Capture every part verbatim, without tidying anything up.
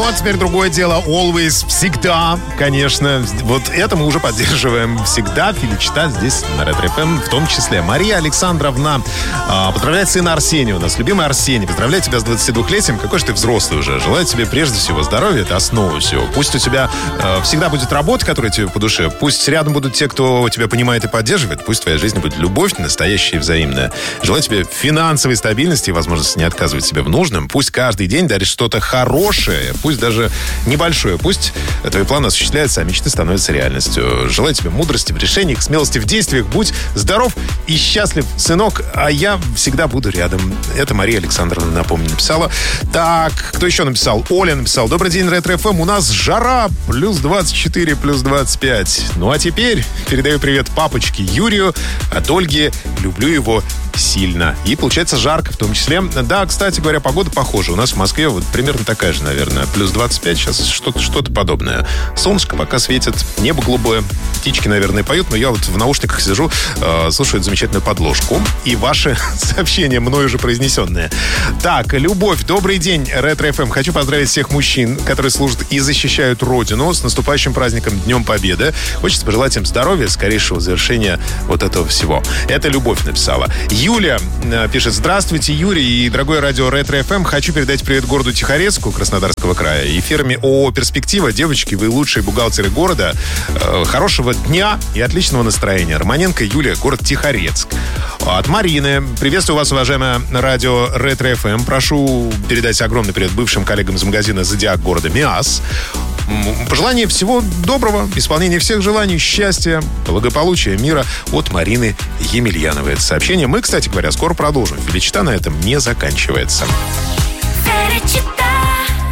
Ну, а теперь другое дело. Always, всегда, конечно. Вот это мы уже поддерживаем всегда. Феличита здесь на Ретро-эф эм в том числе. Мария Александровна а, поздравляет сына Арсения у нас. Любимый Арсений, поздравляю тебя с двадцатидвухлетием. Какой же ты взрослый уже. Желаю тебе прежде всего здоровья. Это основа всего. Пусть у тебя а, всегда будет работа, которая тебе по душе. Пусть рядом будут те, кто тебя понимает и поддерживает. Пусть в твоей жизни будет любовь настоящая и взаимная. Желаю тебе финансовой стабильности и возможности не отказывать себе в нужном. Пусть каждый день дарит что-то хорошее. Пусть даже небольшое. Пусть твои планы осуществляются, а мечты становятся реальностью. Желаю тебе мудрости в решениях, смелости в действиях. Будь здоров и счастлив, сынок. А я всегда буду рядом. Это Мария Александровна, напомню, написала. Так, кто еще написал? Оля написал. Добрый день, Ретро-эф эм. У нас жара. Плюс двадцать четыре, плюс двадцать пять. Ну а теперь передаю привет папочке Юрию от Ольги. Люблю его сильно. И получается жарко в том числе. Да, кстати говоря, погода похожа. У нас в Москве вот примерно такая же, наверное. Плюс двадцать пять, сейчас что-то, что-то подобное. Солнышко пока светит, небо голубое. Птички, наверное, поют, но я вот в наушниках сижу, э, слушаю эту замечательную подложку. И ваши сообщения, мною уже произнесенные. Так, Любовь, добрый день, Ретро-эф эм. Хочу поздравить всех мужчин, которые служат и защищают Родину с наступающим праздником Днем Победы. Хочется пожелать им здоровья, скорейшего завершения вот этого всего. Это Любовь написала. Юля пишет: здравствуйте, Юрий и дорогое радио Ретро-эф эм. Хочу передать привет городу Тихорецку Краснодарского края и фирме ООО «Перспектива». Девочки, вы лучшие бухгалтеры города. Хорошего дня и отличного настроения. Романенко Юлия, город Тихорецк. От Марины. Приветствую вас, уважаемое радио Ретро-эф эм. Прошу передать огромный привет бывшим коллегам из магазина «Зодиак» города Миас. Пожелание всего доброго, исполнения всех желаний, счастья, благополучия, мира от Марины Емельяновой. Это сообщение мы, кстати говоря, скоро продолжим. Феличита на этом не заканчивается.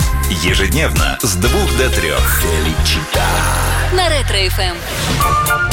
Ежедневно с двух до трех. Феличита. На Ретро-эф эм.